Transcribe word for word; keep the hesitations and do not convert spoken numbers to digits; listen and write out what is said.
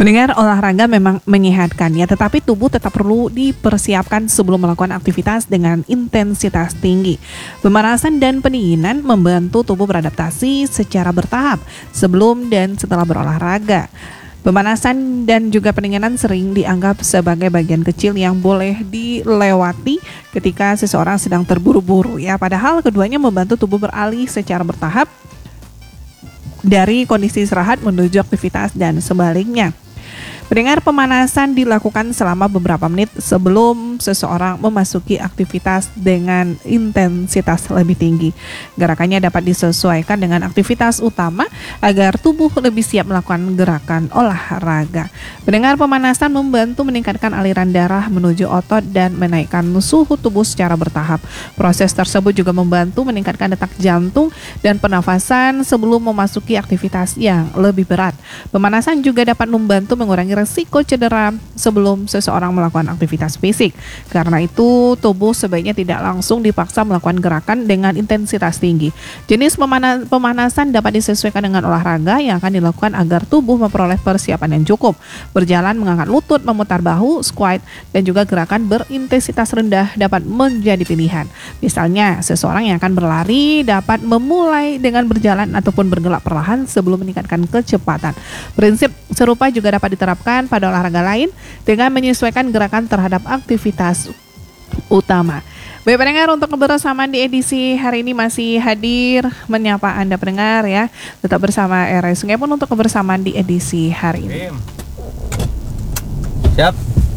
Mendengar olahraga memang menyehatkan ya, tetapi tubuh tetap perlu dipersiapkan sebelum melakukan aktivitas dengan intensitas tinggi. Pemanasan dan pendinginan membantu tubuh beradaptasi secara bertahap sebelum dan setelah berolahraga. Pemanasan dan juga pendinginan sering dianggap sebagai bagian kecil yang boleh dilewati ketika seseorang sedang terburu-buru ya. Padahal keduanya membantu tubuh beralih secara bertahap dari kondisi istirahat menuju aktivitas dan sebaliknya. Pendengar, pemanasan dilakukan selama beberapa menit sebelum seseorang memasuki aktivitas dengan intensitas lebih tinggi. Gerakannya dapat disesuaikan dengan aktivitas utama agar tubuh lebih siap melakukan gerakan olahraga. Pendengar, pemanasan membantu meningkatkan aliran darah menuju otot dan menaikkan suhu tubuh secara bertahap. Proses tersebut juga membantu meningkatkan detak jantung dan pernafasan sebelum memasuki aktivitas yang lebih berat. Pemanasan juga dapat membantu mengurangi resiko cedera sebelum seseorang melakukan aktivitas fisik. Karena itu, tubuh sebaiknya tidak langsung dipaksa melakukan gerakan dengan intensitas tinggi. Jenis pemana- pemanasan dapat disesuaikan dengan olahraga yang akan dilakukan agar tubuh memperoleh persiapan yang cukup. Berjalan, mengangkat lutut, memutar bahu, squat, dan juga gerakan berintensitas rendah dapat menjadi pilihan. Misalnya, seseorang yang akan berlari dapat memulai dengan berjalan ataupun bergerak perlahan sebelum meningkatkan kecepatan. Prinsip serupa juga dapat diterapkan pada olahraga lain dengan menyesuaikan gerakan terhadap aktivitas utama. Baik pendengar, untuk kebersamaan di edisi hari ini masih hadir menyapa Anda pendengar ya. Tetap bersama R S Sungai Pun untuk kebersamaan di edisi hari ini. Siap.